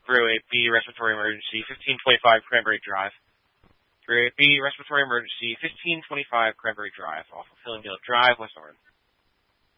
308B, respiratory emergency, 1525 Cranberry Drive. 308B, respiratory emergency, 1525 Cranberry Drive, off of Fillingdale Drive, West Orange.